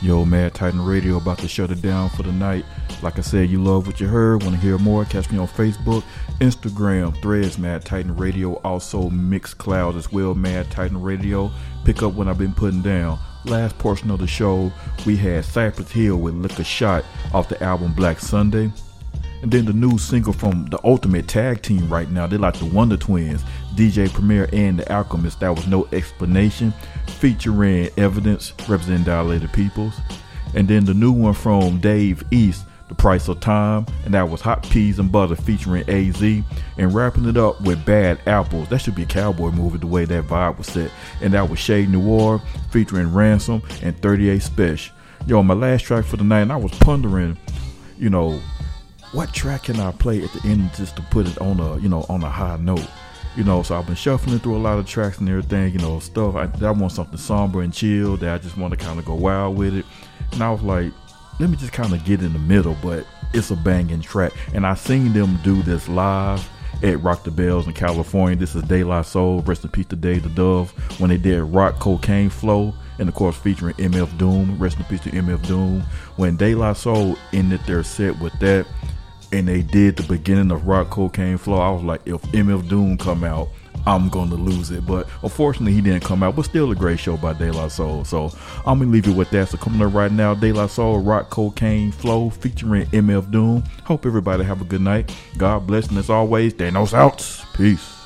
Yo, Mad Titan Radio about to shut it down for the night. Like I said, you love what you heard. Want to hear more? Catch me on Facebook, Instagram, Threads, Mad Titan Radio. Also, Mixcloud as well, Mad Titan Radio. Pick up what I've been putting down. Last portion of the show, we had Cypress Hill with Liquor Shot off the album Black Sunday. And then the new single from the Ultimate Tag Team right now, they're like the Wonder Twins, DJ Premier and The Alchemist, That Was No Explanation, featuring Evidence, representing Dilated Peoples. And then the new one from Dave East, The Price of Time, and that was Hot Peas and Butter featuring AZ. And wrapping it up with Bad Apples, that should be a cowboy movie the way that vibe was set. And that was Shade Noir featuring Ransom and 38 Special. Yo, my last track for the night, and I was pondering, what track can I play at the end just to put it on a high note? So I've been shuffling through a lot of tracks and everything, stuff. I want something somber and chill that I just want to kind of go wild with it. And I was like, let me just kind of get in the middle, but it's a banging track. And I seen them do this live at Rock the Bells in California. This is De La Soul, rest in peace to Dave the Dove, when they did Rock Cocaine Flow. And of course featuring MF Doom, rest in peace to MF Doom. When De La Soul ended their set with that, and they did the beginning of Rock Cocaine Flow, I was like, if MF Doom come out, I'm going to lose it. But unfortunately, he didn't come out, but still a great show by De La Soul. So I'm going to leave it with that. So coming up right now, De La Soul, Rock Cocaine Flow featuring MF Doom. Hope everybody have a good night. God bless, and as always, Thanos out. Peace.